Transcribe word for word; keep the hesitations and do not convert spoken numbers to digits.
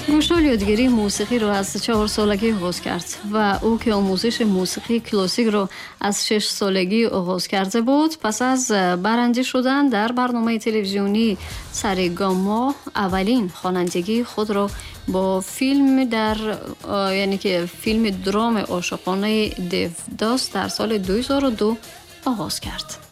روشال یادگیری موسیقی را از چهار سالگی آغاز کرد و او که آموزش موسیقی کلاسیک را از شش سالگی آغاز کرده بود، پس از برنده شدن در برنامه تلویزیونی ساریگاما اولین خوانندگی خود را با فیلم در یعنی که فیلم درام عاشقانه دیوداس در سال دو هزار و دو آغاز کرد.